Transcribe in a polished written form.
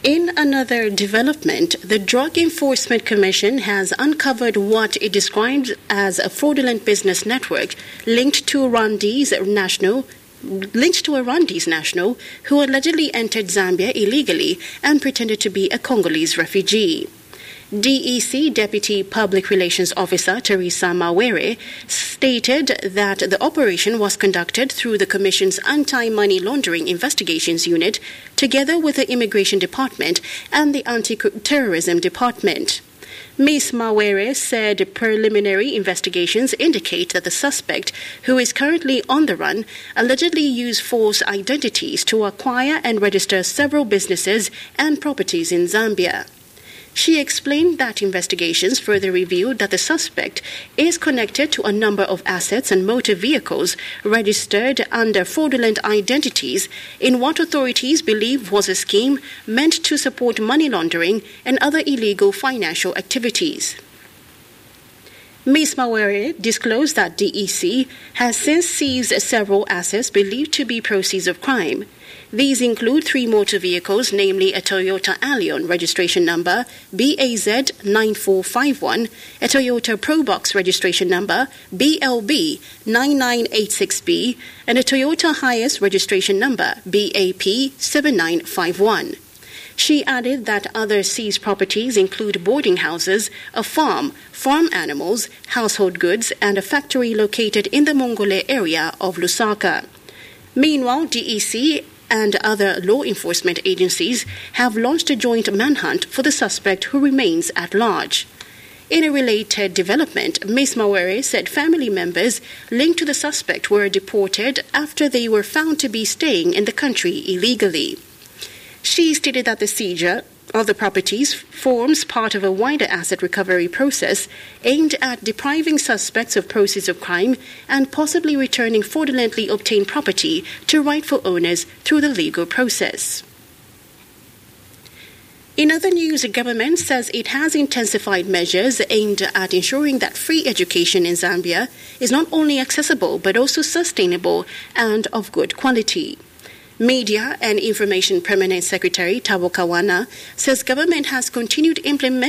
In another development, the Drug Enforcement Commission has uncovered what it describes as a fraudulent business network linked to a Rwandese national who allegedly entered Zambia illegally and pretended to be a Congolese refugee. DEC Deputy Public Relations Officer Teresa Mawere stated that the operation was conducted through the Commission's Anti-Money Laundering Investigations Unit together with the Immigration Department and the Anti-Terrorism Department. Ms. Mawere said preliminary investigations indicate that the suspect, who is currently on the run, allegedly used false identities to acquire and register several businesses and properties in Zambia. She explained that investigations further revealed that the suspect is connected to a number of assets and motor vehicles registered under fraudulent identities in what authorities believe was a scheme meant to support money laundering and other illegal financial activities. Ms. Mawere disclosed that DEC has since seized several assets believed to be proceeds of crime. These include 3 motor vehicles, namely a Toyota Allion registration number BAZ9451, a Toyota Probox registration number BLB9986B, and a Toyota Hiace registration number BAP7951. She added that other seized properties include boarding houses, a farm, farm animals, household goods, and a factory located in the Mongole area of Lusaka. Meanwhile, DEC and other law enforcement agencies have launched a joint manhunt for the suspect who remains at large. In a related development, Ms. Mawere said family members linked to the suspect were deported after they were found to be staying in the country illegally. She stated that the seizure of the properties forms part of a wider asset recovery process aimed at depriving suspects of proceeds of crime and possibly returning fraudulently obtained property to rightful owners through the legal process. In other news, the government says it has intensified measures aimed at ensuring that free education in Zambia is not only accessible but also sustainable and of good quality. Media and Information Permanent Secretary Tabo Kawana says government has continued implementing